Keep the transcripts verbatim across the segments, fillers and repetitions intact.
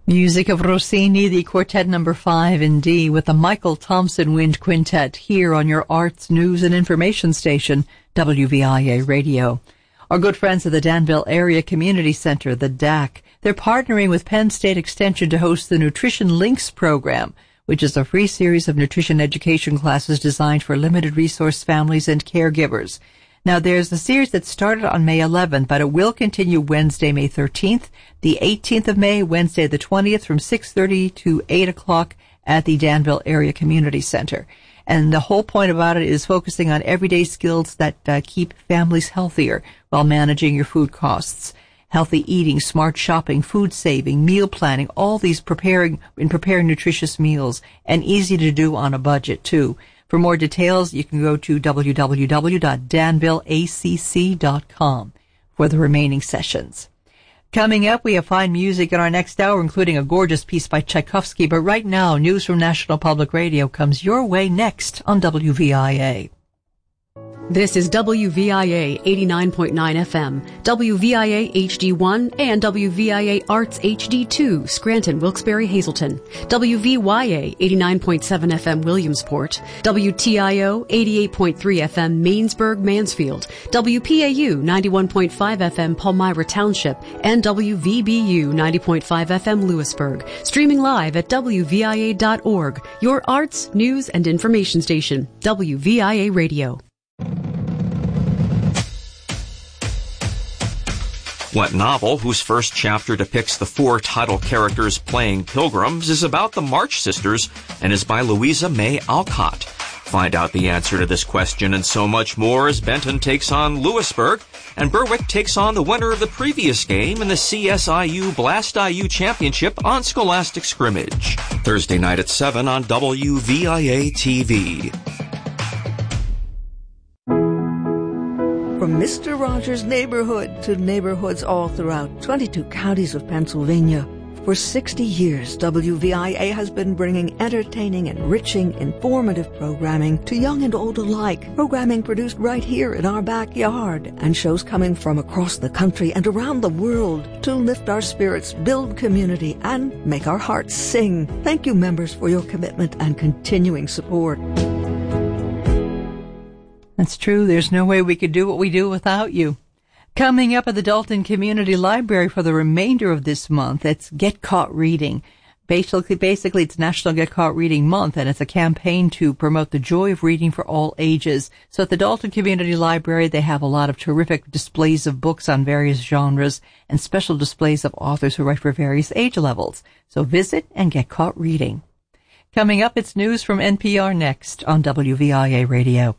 Music of Rossini, the Quartet number five in D, with the Michael Thompson Wind Quintet here on your Arts, News and Information station, W V I A Radio. Our good friends at the Danville Area Community Center, the D A C, they're partnering with Penn State Extension to host the Nutrition Links program, which is a free series of nutrition education classes designed for limited resource families and caregivers. Now, there's a series that started on May eleventh, but it will continue Wednesday, May thirteenth, the eighteenth of May, Wednesday the twentieth, from six thirty to eight o'clock at the Danville Area Community Center. And the whole point about it is focusing on everyday skills that uh, keep families healthier while managing your food costs. Healthy eating, smart shopping, food saving, meal planning, all these preparing in preparing nutritious meals, and easy to do on a budget too. For more details, you can go to w w w dot danville a c c dot com for the remaining sessions. Coming up, we have fine music in our next hour, including a gorgeous piece by Tchaikovsky. But right now, news from National Public Radio comes your way next on W V I A. This is W V I A eighty-nine point nine F M, W V I A H D one, and W V I A Arts H D two, Scranton, Wilkes-Barre, Hazleton, W V Y A eighty-nine point seven F M, Williamsport, W T I O eighty-eight point three F M, Mainsburg, Mansfield, W P A U ninety-one point five F M, Palmyra Township, and W V B U ninety point five F M, Lewisburg. Streaming live at W V I A dot org, your arts, news, and information station, W V I A Radio. What novel, whose first chapter depicts the four title characters playing pilgrims, is about the March Sisters and is by Louisa May Alcott? Find out the answer to this question and so much more as Benton takes on Lewisburg and Berwick takes on the winner of the previous game in the C S I U Blast I U Championship on Scholastic Scrimmage. Thursday night at seven on W V I A T V. From Mister Rogers' neighborhood to neighborhoods all throughout twenty-two counties of Pennsylvania, for sixty years, W V I A has been bringing entertaining, enriching, informative programming to young and old alike. Programming produced right here in our backyard, and shows coming from across the country and around the world to lift our spirits, build community, and make our hearts sing. Thank you, members, for your commitment and continuing support. That's true. There's no way we could do what we do without you. Coming up at the Dalton Community Library for the remainder of this month, it's Get Caught Reading. Basically, basically, it's National Get Caught Reading Month, and it's a campaign to promote the joy of reading for all ages. So at the Dalton Community Library, they have a lot of terrific displays of books on various genres and special displays of authors who write for various age levels. So visit and get caught reading. Coming up, it's news from N P R next on W V I A Radio.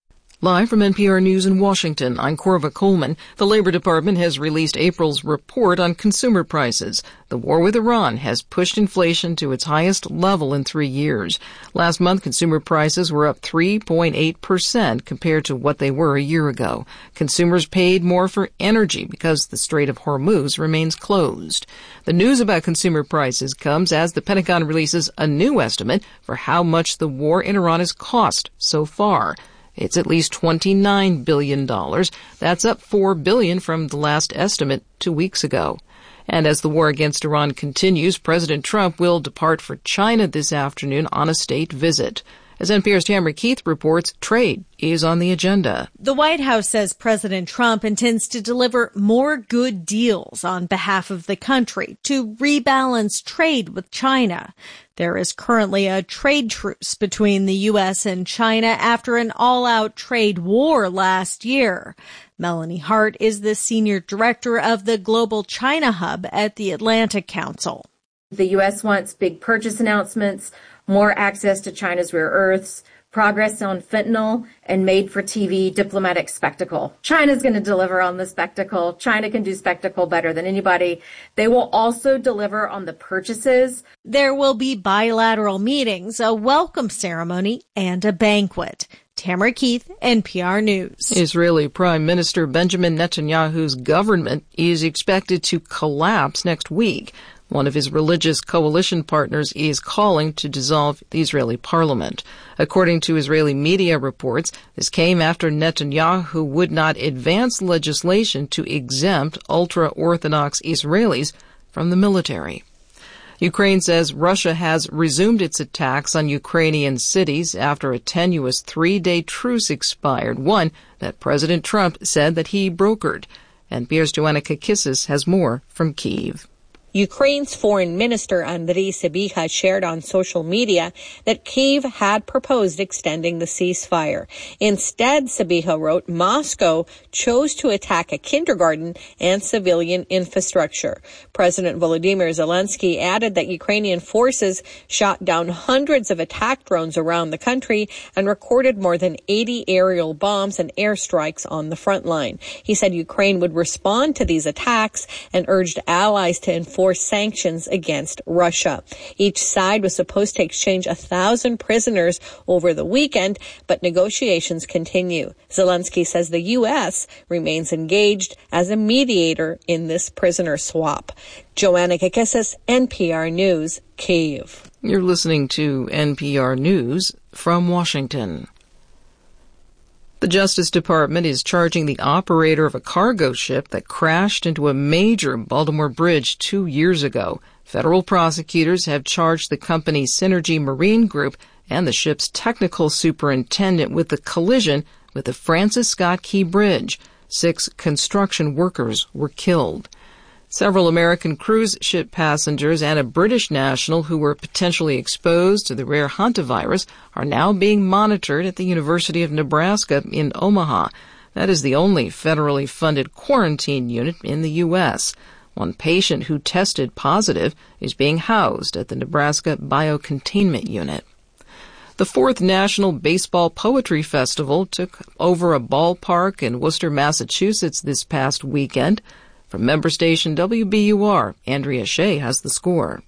Live from N P R News in Washington, I'm Corva Coleman. The Labor Department has released April's report on consumer prices. The war with Iran has pushed inflation to its highest level in three years. Last month, consumer prices were up three point eight percent compared to what they were a year ago. Consumers paid more for energy because the Strait of Hormuz remains closed. The news about consumer prices comes as the Pentagon releases a new estimate for how much the war in Iran has cost so far. It's at least twenty-nine billion dollars. That's up four billion dollars from the last estimate two weeks ago. And as the war against Iran continues, President Trump will depart for China this afternoon on a state visit. As N P R's Tamara Keith reports, trade is on the agenda. The White House says President Trump intends to deliver more good deals on behalf of the country to rebalance trade with China. There is currently a trade truce between the U S and China after an all-out trade war last year. Melanie Hart is the senior director of the Global China Hub at the Atlantic Council. The U S wants big purchase announcements, more access to China's rare earths, progress on fentanyl, and made-for-T V diplomatic spectacle. China's going to deliver on the spectacle. China can do spectacle better than anybody. They will also deliver on the purchases. There will be bilateral meetings, a welcome ceremony, and a banquet. Tamara Keith, N P R News. Israeli Prime Minister Benjamin Netanyahu's government is expected to collapse next week. One of his religious coalition partners is calling to dissolve the Israeli parliament. According to Israeli media reports, this came after Netanyahu would not advance legislation to exempt ultra-Orthodox Israelis from the military. Ukraine says Russia has resumed its attacks on Ukrainian cities after a tenuous three-day truce expired, one that President Trump said that he brokered. N P R's Joanna Kakissis has more from Kyiv. Ukraine's foreign minister Andriy Sybiha shared on social media that Kyiv had proposed extending the ceasefire. Instead, Sybiha wrote, Moscow chose to attack a kindergarten and civilian infrastructure. President Volodymyr Zelensky added that Ukrainian forces shot down hundreds of attack drones around the country and recorded more than eighty aerial bombs and airstrikes on the front line. He said Ukraine would respond to these attacks and urged allies to enforce sanctions against Russia. Each side was supposed to exchange a thousand prisoners over the weekend, but negotiations continue. Zelensky says the U S remains engaged as a mediator in this prisoner swap. Joanna Kakissis, N P R News, Kyiv. You're listening to N P R News from Washington. The Justice Department is charging the operator of a cargo ship that crashed into a major Baltimore bridge two years ago. Federal prosecutors have charged the company's Synergy Marine Group and the ship's technical superintendent with the collision with the Francis Scott Key Bridge. Six construction workers were killed. Several American cruise ship passengers and a British national who were potentially exposed to the rare hantavirus are now being monitored at the University of Nebraska in Omaha. That is the only federally funded quarantine unit in the U S. One patient who tested positive is being housed at the Nebraska Biocontainment Unit. The fourth National Baseball Poetry Festival took over a ballpark in Worcester, Massachusetts this past weekend. From member station W B U R, Andrea Shea has the score.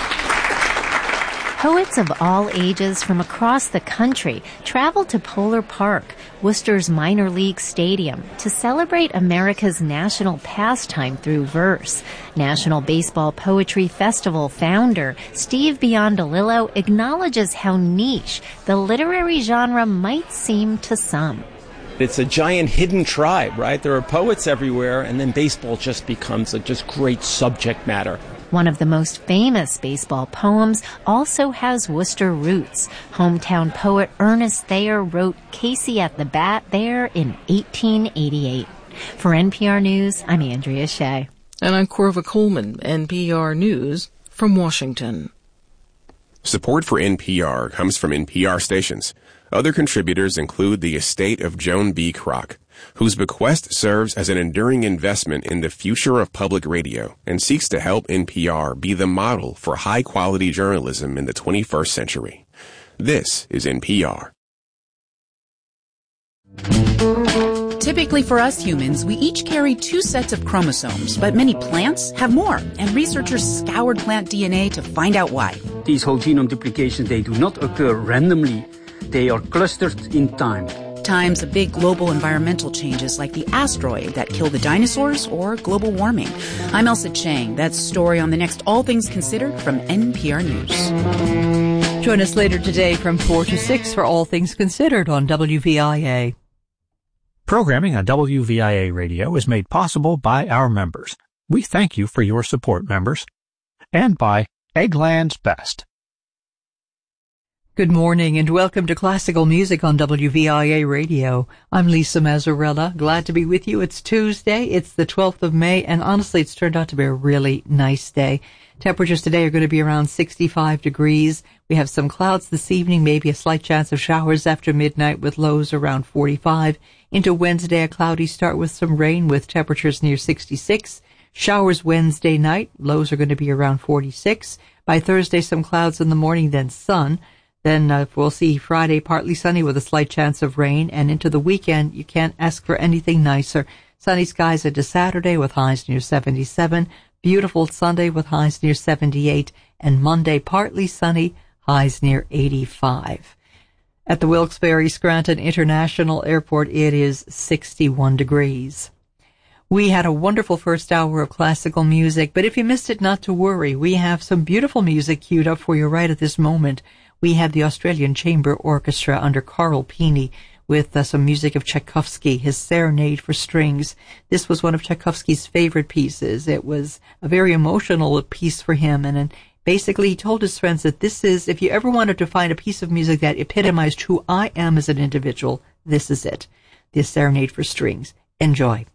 Poets of all ages from across the country traveled to Polar Park, Worcester's minor league stadium, to celebrate America's national pastime through verse. National Baseball Poetry Festival founder Steve Biondolillo acknowledges how niche the literary genre might seem to some. It's a giant hidden tribe, right? There are poets everywhere, and then baseball just becomes a just great subject matter. One of the most famous baseball poems also has Worcester roots. Hometown poet Ernest Thayer wrote Casey at the Bat there in eighteen eighty-eight. For N P R News, I'm Andrea Shea. And I'm Corva Coleman, N P R News from Washington. Support for N P R comes from N P R stations. Other contributors include the estate of Joan B. Kroc, whose bequest serves as an enduring investment in the future of public radio and seeks to help N P R be the model for high-quality journalism in the twenty-first century. This is N P R. Typically for us humans, we each carry two sets of chromosomes, but many plants have more, and researchers scoured plant D N A to find out why. These whole genome duplications, they do not occur randomly. They are clustered in time. Times of big global environmental changes like the asteroid that killed the dinosaurs or global warming. I'm Elsa Chang. That's a story on the next All Things Considered from N P R News. Join us later today from four to six for All Things Considered on W V I A. Programming on W V I A Radio is made possible by our members. We thank you for your support, members. And by Eggland's Best. Good morning and welcome to Classical Music on W V I A Radio. I'm Lisa Mazzarella. Glad to be with you. It's Tuesday. It's the twelfth of May, and honestly, it's turned out to be a really nice day. Temperatures today are going to be around sixty-five degrees. We have some clouds this evening, maybe a slight chance of showers after midnight with lows around forty-five. Into Wednesday, a cloudy start with some rain with temperatures near sixty-six. Showers Wednesday night. Lows are going to be around forty-six. By Thursday, some clouds in the morning, then sun. Then uh, we'll see Friday partly sunny with a slight chance of rain, and into the weekend you can't ask for anything nicer. Sunny skies into Saturday with highs near seventy-seven, beautiful Sunday with highs near seventy-eight, and Monday partly sunny, highs near eighty-five. At the Wilkes-Barre Scranton International Airport it is sixty-one degrees. We had a wonderful first hour of classical music, but if you missed it, not to worry. We have some beautiful music queued up for you right at this moment. We have the Australian Chamber Orchestra under Carl Peeney with uh, some music of Tchaikovsky, his Serenade for Strings. This was one of Tchaikovsky's favorite pieces. It was a very emotional piece for him, and Basically, he told his friends that this is, if you ever wanted to find a piece of music that epitomized who I am as an individual, this is it. The Serenade for Strings. Enjoy.